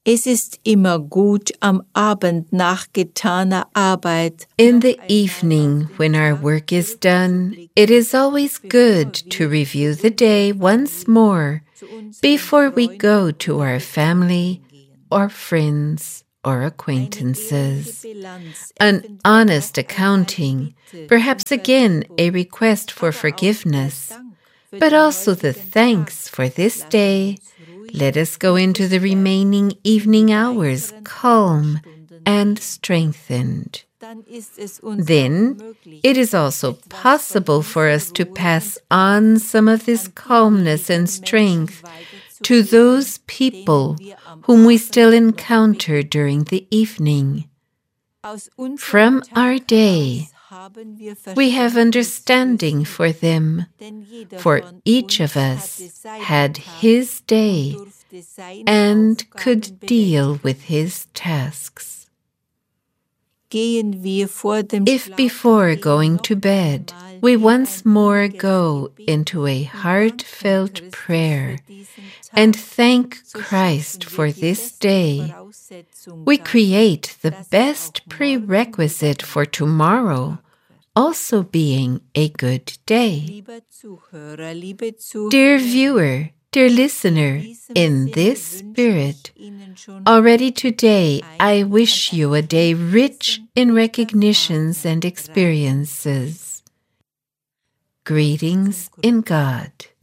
Es ist immer gut, am Abend nach getaner Arbeit. In the evening, when our work is done, it is always good to review the day once more before we go to our family or friends or acquaintances. An honest accounting, perhaps again a request for forgiveness, but also the thanks for this day. Let us go into the remaining evening hours calm and strengthened. Then it is also possible for us to pass on some of this calmness and strength to those people whom we still encounter during the evening. From our day, we have understanding for them, for each of us had his day and could deal with his tasks. If before going to bed, we once more go into a heartfelt prayer and thank Christ for this day, we create the best prerequisite for tomorrow also being a good day. Dear viewer, dear listener, in this spirit, already today I wish you a day rich in recognitions and experiences. Greetings in God.